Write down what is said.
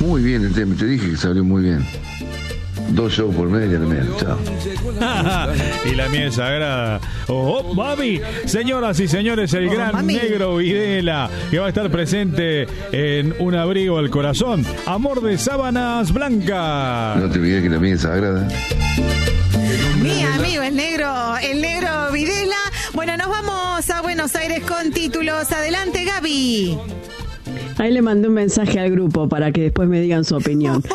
muy bien el tema, te dije que salió muy bien. 2 shows por media, chao. Y la miel sagrada. ¡Oh, mami! Señoras y señores, el gran mami. Negro Videla, que va a estar presente en Un abrigo al corazón. Amor de sábanas blancas. No te olvides que la miel sagrada. Mi amigo, el negro Videla. Bueno, nos vamos a Buenos Aires con títulos. Adelante, Gaby. Ahí le mandé un mensaje al grupo para que después me digan su opinión.